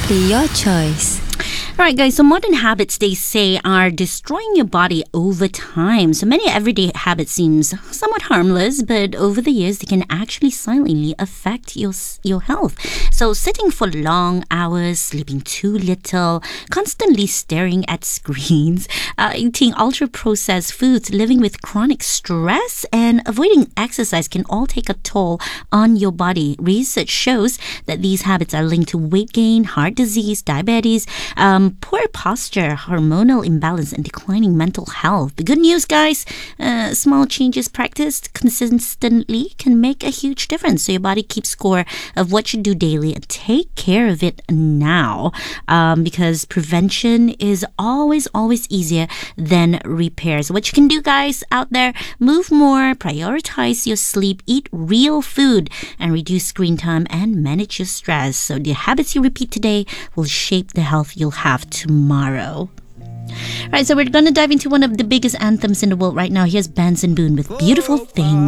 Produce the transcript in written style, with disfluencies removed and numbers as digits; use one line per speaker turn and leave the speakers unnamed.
your choice.
All right, guys, so modern habits, they say, are destroying your body over time. So many everyday habits seems somewhat harmless, but over the years, they can actually silently affect your health. So sitting for long hours, sleeping too little, constantly staring at screens, eating ultra-processed foods, living with chronic stress, and avoiding exercise can all take a toll on your body. Research shows that these habits are linked to weight gain, heart disease, diabetes, poor posture, hormonal imbalance, and declining mental health. The good news, guys, small changes practiced consistently can make a huge difference. So your body keeps score of what you do daily and take care of it now, because prevention is always easier than repair. So what you can do, guys, out there, move more, prioritize your sleep, eat real food, and reduce screen time and manage your stress. So the habits you repeat today will shape the health you'll have tomorrow. All right, so we're going to dive into one of the biggest anthems in the world right now. Here's Benson Boone with Beautiful Thing.